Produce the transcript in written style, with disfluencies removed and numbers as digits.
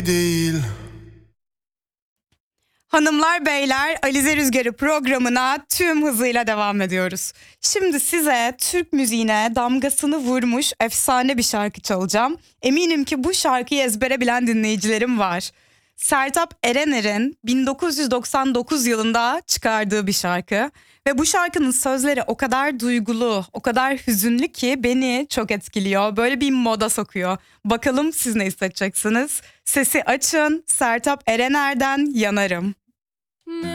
değil. Hanımlar beyler, Alize Rüzgarı programına tüm hızıyla devam ediyoruz. Şimdi size Türk müziğine damgasını vurmuş efsane bir şarkı çalacağım. Eminim ki bu şarkıyı ezbere bilen dinleyicilerim var. Sertab Erener'in 1999 yılında çıkardığı bir şarkı. Ve bu şarkının sözleri o kadar duygulu, o kadar hüzünlü ki beni çok etkiliyor. Böyle bir moda sokuyor. Bakalım siz ne hissedeceksiniz? Sesi açın, Sertab Erener'den Yanarım.